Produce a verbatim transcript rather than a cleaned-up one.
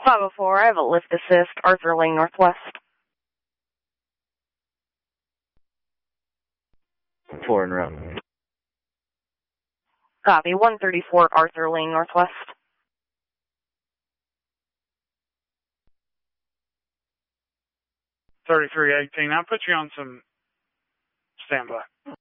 five oh four, I have a lift assist, Arthur Lane Northwest. Four en route. Copy, one thirty-four, Arthur Lane Northwest. thirty-three eighteen, I'll put you on some standby.